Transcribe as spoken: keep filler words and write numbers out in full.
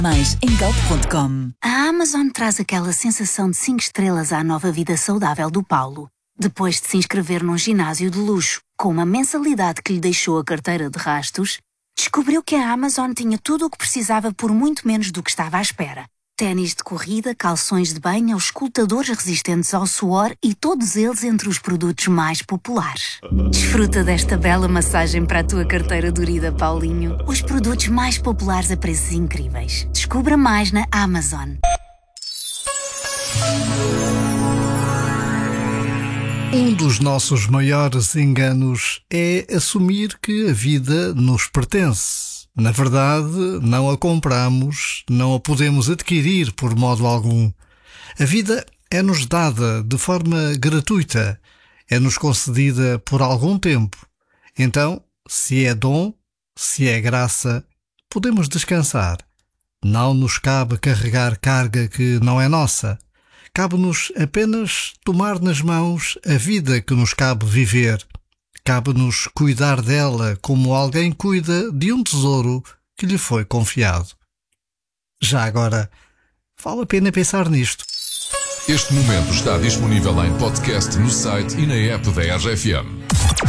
Mais em galp ponto com. A Amazon traz aquela sensação de cinco estrelas à nova vida saudável do Paulo. Depois de se inscrever num ginásio de luxo, com uma mensalidade que lhe deixou a carteira de rastos, descobriu que a Amazon tinha tudo o que precisava por muito menos do que estava à espera. Ténis de corrida, calções de banho, escutadores resistentes ao suor e todos eles entre os produtos mais populares. Desfruta desta bela massagem para a tua carteira dorida, Paulinho. Os produtos mais populares a preços incríveis. Descubra mais na Amazon. Um dos nossos maiores enganos é assumir que a vida nos pertence. Na verdade, não a compramos, não a podemos adquirir por modo algum. A vida é-nos dada de forma gratuita, é-nos concedida por algum tempo. Então, se é dom, se é graça, podemos descansar. Não nos cabe carregar carga que não é nossa. Cabe-nos apenas tomar nas mãos a vida que nos cabe viver. Cabe-nos cuidar dela como alguém cuida de um tesouro que lhe foi confiado. Já agora, vale a pena pensar nisto. Este momento está disponível em podcast no site e na app da R J F M.